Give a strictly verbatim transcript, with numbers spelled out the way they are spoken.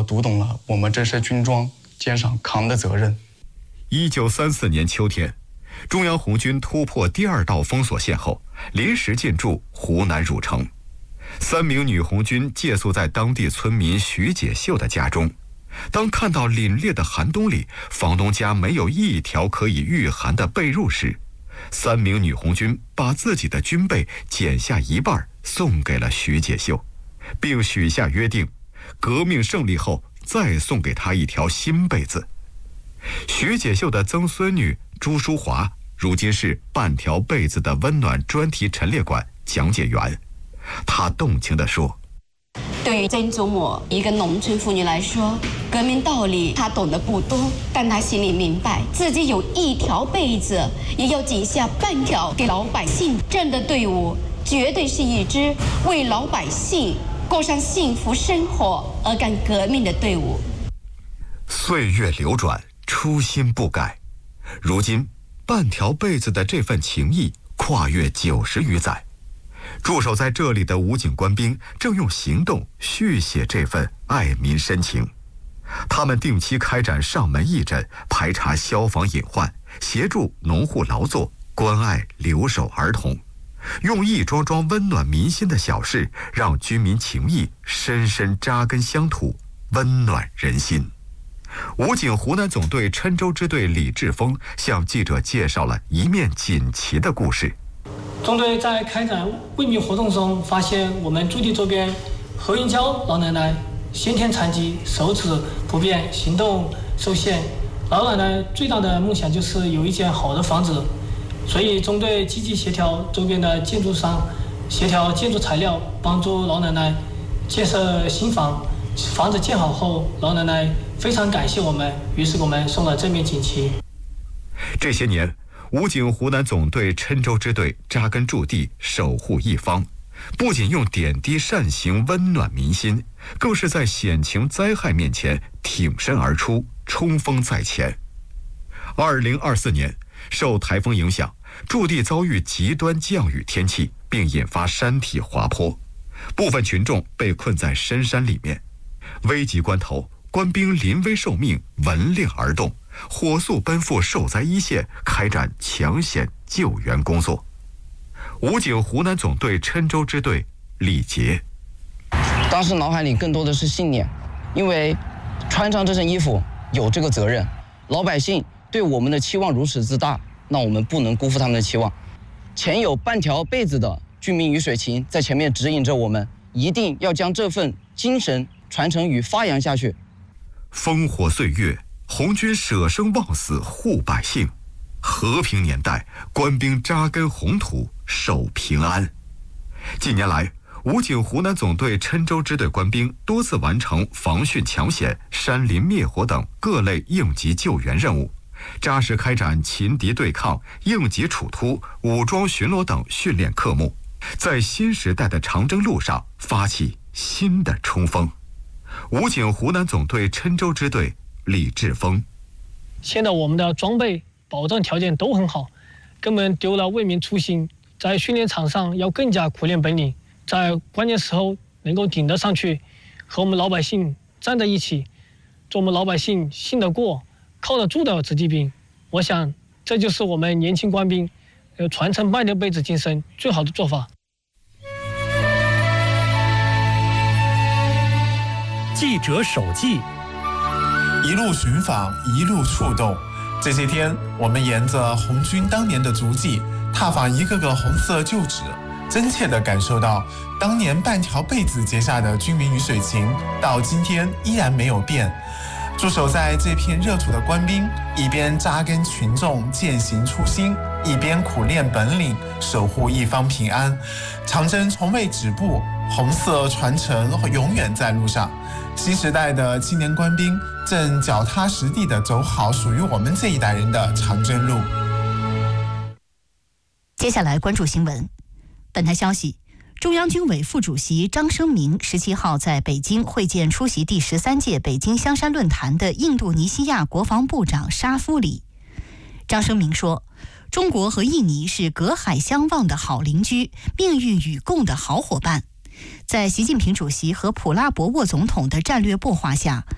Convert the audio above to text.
读懂了我们这身军装肩上扛的责任。 一九三四年秋天，中央红军突破第二道封锁线后，临时进驻湖南汝城。三名女红军借宿在当地村民徐解秀的家中。当看到凛冽的寒冬里，房东家没有一条可以御寒的被褥时，三名女红军把自己的军被剪下一半送给了徐解秀，并许下约定，革命胜利后再送给她一条新被子。徐解秀的曾孙女朱淑华如今是半条被子的温暖专题陈列馆讲解员，她动情地说： 对于曾祖母一个农村妇女来说，革命道理她懂得不多，但她心里明白，自己有一条被子，也要剪下半条给老百姓。这样的队伍绝对是一支为老百姓过上幸福生活而干革命的队伍。 岁月流转，初心不改。如今，半条被子的这份情谊跨越九十余载。驻守在这里的武警官兵正用行动续写这份爱民深情。他们定期开展上门义诊，排查消防隐患，协助农户劳作，关爱留守儿童，用一桩桩温暖民心的小事，让军民情谊深深扎根乡土，温暖人心。武警湖南总队郴州支队李志峰向记者介绍了一面锦旗的故事。 中队在开展为民活动中，发现我们驻地周边何云娇老奶奶先天残疾，手指不便，行动受限。老奶奶最大的梦想就是有一间好的房子，所以中队积极协调周边的建筑商，协调建筑材料，帮助老奶奶建设新房。房子建好后，老奶奶非常感谢我们，于是我们送了这面锦旗。 这些年，武警湖南总队郴州支队扎根驻地，守护一方，不仅用点滴善行温暖民心，更是在险情灾害面前挺身而出，冲锋在前。二零二四年，受台风影响，驻地遭遇极端降雨天气，并引发山体滑坡，部分群众被困在深山里面。危急关头，官兵临危受命，闻令而动，火速奔赴受灾一线，开展抢险救援工作。武警湖南总队郴州支队李杰： 当时脑海里更多的是信念，因为穿上这身衣服有这个责任，老百姓对我们的期望如此之大，那我们不能辜负他们的期望。前有半条被子的军民鱼水情在前面指引着我们，一定要将这份精神传承与发扬下去。 烽火岁月，红军舍生忘死护百姓；和平年代，官兵扎根红土守平安。近年来，武警湖南总队郴州支队官兵多次完成防汛抢险、山林灭火等各类应急救援任务，扎实开展擒敌对抗、应急处突、武装巡逻等训练科目，在新时代的长征路上发起新的冲锋。武警湖南总队郴州支队李志峰： 现在我们的装备保障条件都很好，根本丢了为民初心，在训练场上要更加苦练本领，在关键时候能够顶得上去，和我们老百姓站在一起，做我们老百姓信得过、靠得住的子弟兵。我想，这就是我们年轻官兵呃传承半条被子精神最好的做法。 记者手记， 一路寻访，一路触动。这些天，我们沿着红军当年的足迹，踏访一个个红色旧址，真切地感受到当年半条被子结下的军民鱼水情，到今天依然没有变。驻守在这片热土的官兵，一边扎根群众践行初心，一边苦练本领，守护一方平安。长征从未止步，红色传承永远在路上。新时代的青年官兵正脚踏实地地走好属于我们这一代人的长征路。 接下来关注新闻。本台消息，中央军委副主席张生明十七号在北京会见出席第十三届北京香山论坛的印度尼西亚国防部长沙夫里。张生明说，中国和印尼是隔海相望的好邻居，命运与共的好伙伴。在习近平主席和普拉博沃总统的战略擘画下，